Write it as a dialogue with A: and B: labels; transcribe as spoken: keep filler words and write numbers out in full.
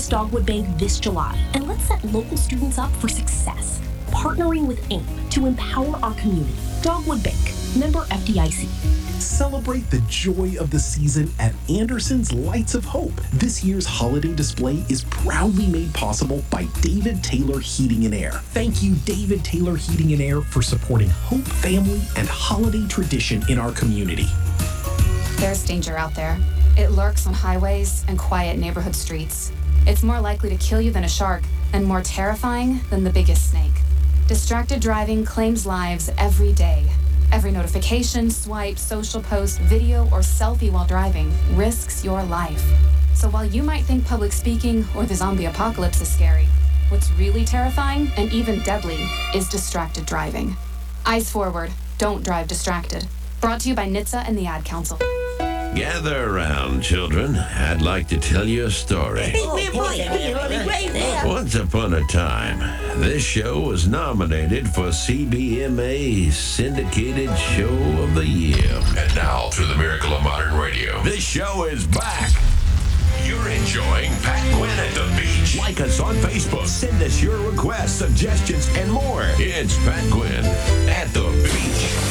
A: Paris Dogwood Bay this July, and let's set local students up for success. Partnering with AIM to empower our community. Dogwood Bank, member F D I C.
B: Celebrate the joy of the season at Anderson's Lights of Hope. This year's holiday display is proudly made possible by David Taylor Heating and Air. Thank you, David Taylor Heating and Air, for supporting hope, family, and holiday tradition in our community.
C: There's danger out there. It lurks on highways and quiet neighborhood streets. It's more likely to kill you than a shark, and more terrifying than the biggest snake. Distracted driving claims lives every day. Every notification, swipe, social post, video, or selfie while driving risks your life. So while you might think public speaking or the zombie apocalypse is scary, what's really terrifying and even deadly is distracted driving. Eyes forward, don't drive distracted. Brought to you by N H T S A and the Ad Council.
D: Gather around, children. I'd like to tell you a story. Once upon a time, this show was nominated for C B M A Syndicated Show of the Year.
E: And now, through the miracle of modern radio,
D: This show is back.
E: you're enjoying Pat Quinn at the Beach.
D: Like us on Facebook. Send us your requests, suggestions, and more. It's Pat Quinn at the Beach.